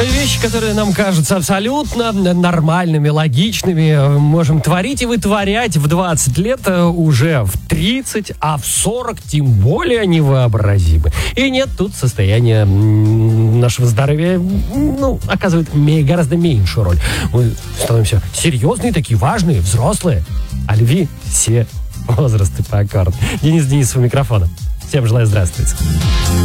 Вещи, которые нам кажутся абсолютно нормальными, логичными, можем творить и вытворять в 20 лет, уже в 30, а в 40 тем более невообразимы. И нет, тут состояние нашего здоровья, оказывает гораздо меньшую роль. Мы становимся серьезные, такие важные, взрослые. О любви все возрасты покорны. Денис Денисов у микрофона. Всем желаю здравствуйте.